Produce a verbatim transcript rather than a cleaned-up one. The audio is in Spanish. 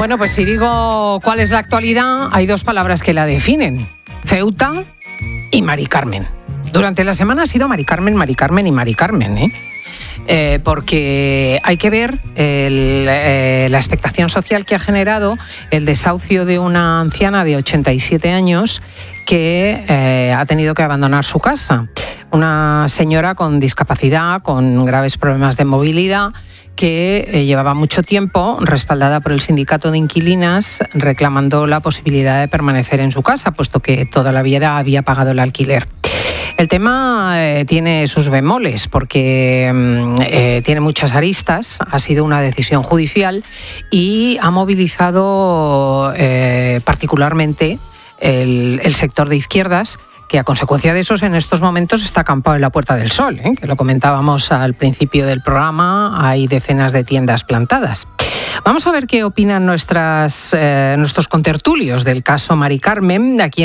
Bueno, pues si digo cuál es la actualidad, hay dos palabras que la definen: Ceuta y Mari Carmen. Durante la semana ha sido Mari Carmen, Mari Carmen y Mari Carmen, ¿eh? Eh, porque hay que ver el, eh, la expectación social que ha generado el desahucio de una anciana de ochenta y siete años que eh, ha tenido que abandonar su casa. Una señora con discapacidad, con graves problemas de movilidad, que eh, llevaba mucho tiempo respaldada por el sindicato de inquilinas reclamando la posibilidad de permanecer en su casa, puesto que toda la vida había pagado el alquiler. El tema eh, tiene sus bemoles porque eh, tiene muchas aristas, ha sido una decisión judicial y ha movilizado eh, particularmente el, el sector de izquierdas, que a consecuencia de eso en estos momentos está acampado en la Puerta del Sol, ¿eh? que lo comentábamos al principio del programa, hay decenas de tiendas plantadas. Vamos a ver qué opinan nuestras, eh, nuestros contertulios del caso Mari Carmen, aquí